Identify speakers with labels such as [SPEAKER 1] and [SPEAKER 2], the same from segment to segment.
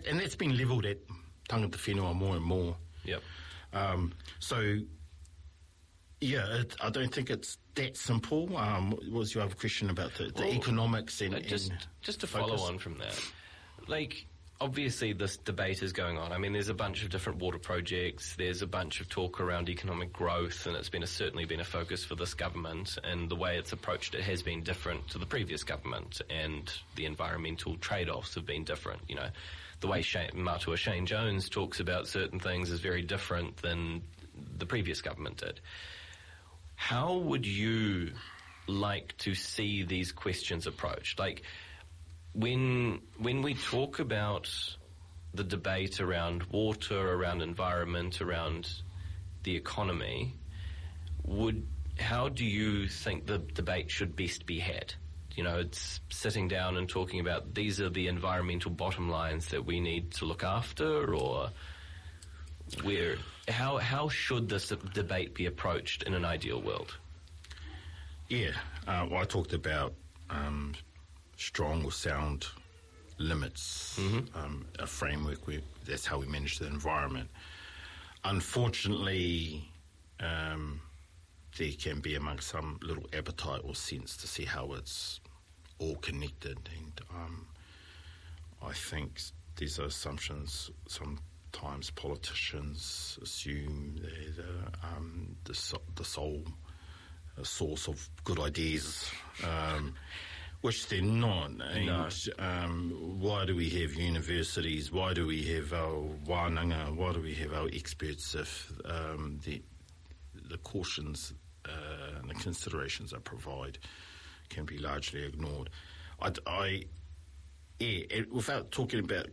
[SPEAKER 1] and that's been levelled at tangata whenua more and more.
[SPEAKER 2] Yep.
[SPEAKER 1] I don't think it's that simple. What was your other question about the economics and
[SPEAKER 2] just to follow on from that? Like, obviously this debate is going on. I mean, there's a bunch of different water projects. There's a bunch of talk around economic growth, and it's certainly been a focus for this government, and the way it's approached it has been different to the previous government, and the environmental trade-offs have been different. You know, the way Matua Shane Jones talks about certain things is very different than the previous government did. How would you like to see these questions approached? Like, when we talk about the debate around water, around environment, around the economy, how do you think the debate should best be had? You know, it's sitting down and talking about these are the environmental bottom lines that we need to look after, or how should this debate be approached in an ideal world?
[SPEAKER 1] I talked about strong or sound limits, a framework that's how we manage the environment. Unfortunately, there can be amongst some little appetite or sense to see how it's all connected, and I think these are assumptions. Sometimes politicians assume they're the sole source of good ideas, which they're not. And why do we have universities? Why do we have our wānanga? Why do we have our experts if the cautions and the considerations I provide can be largely ignored? Without talking about,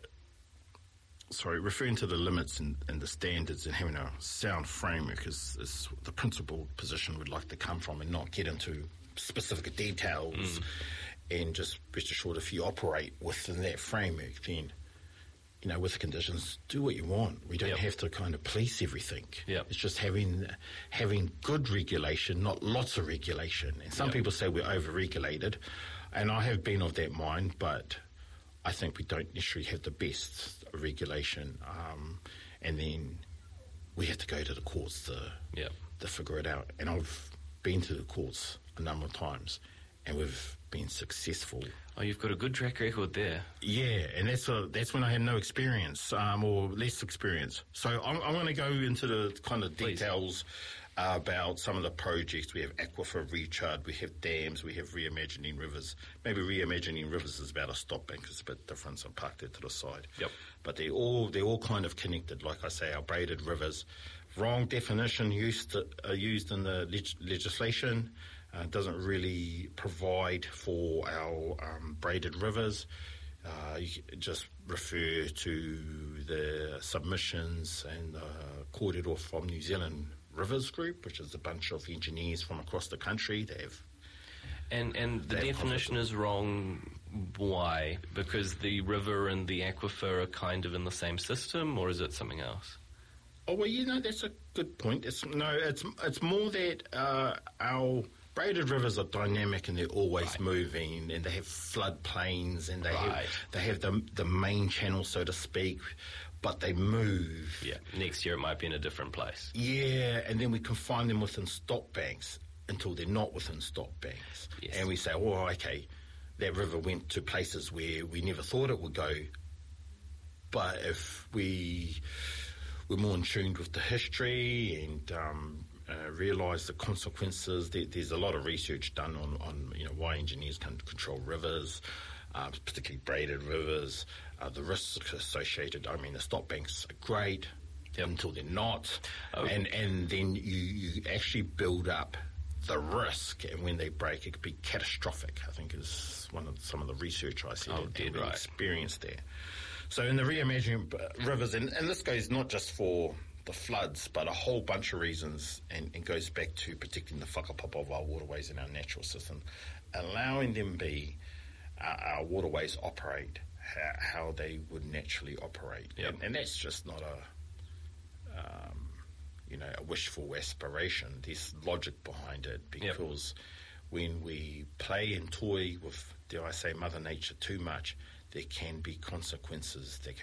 [SPEAKER 1] referring to the limits and the standards and having a sound framework is the principal position we'd like to come from, and not get into specific details, and just rest assured if you operate within that framework, then, you know, with the conditions, do what you want. We don't have to kind of police everything. It's just having good regulation, not lots of regulation. And some people say we're over-regulated, and I have been of that mind, but I think we don't necessarily have the best regulation, and then we have to go to the courts to figure it out. And I've been to the courts a number of times, and we've been successful.
[SPEAKER 2] Oh, you've got a good track record there.
[SPEAKER 1] Yeah, and that's when I had no experience, or less experience. So I'm going to go into the kind of details about some of the projects. We have aquifer recharge, we have dams, we have reimagining rivers. Maybe reimagining rivers is about a stop bank, it's a bit different, so park that to the side. But they're all kind of connected. Like I say, our braided rivers. Wrong definition used in the legislation. Doesn't really provide for our braided rivers. You just refer to the submissions and kōrero from New Zealand Rivers Group, which is a bunch of engineers from across the country. They have,
[SPEAKER 2] and the definition is wrong. Why? Because the river and the aquifer are kind of in the same system, or is it something else?
[SPEAKER 1] Oh, well, you know, that's a good point. It's more that our braided rivers are dynamic and they're always moving, and they have floodplains, and they have the main channel, so to speak, but they move.
[SPEAKER 2] Yeah, next year it might be in a different place.
[SPEAKER 1] Yeah, and then we confine them within stop banks until they're not within stop banks.
[SPEAKER 2] Yes.
[SPEAKER 1] And we say, oh, okay, that river went to places where we never thought it would go. But if we're more in tune with the history and realise the consequences. There's a lot of research done on why engineers can control rivers, particularly braided rivers, the risks associated. I mean, the stop banks are great until they're not, and then you actually build up the risk, and when they break, it could be catastrophic. I think is some of the research I see experienced there. So in the reimagining rivers, and this goes not just for the floods, but a whole bunch of reasons, and goes back to protecting the whakapapa of our waterways and our natural system, allowing them be our waterways operate how they would naturally operate, and that's just not a wishful aspiration. There's logic behind it, because when we play and toy with, dare I say, Mother Nature too much, there can be consequences that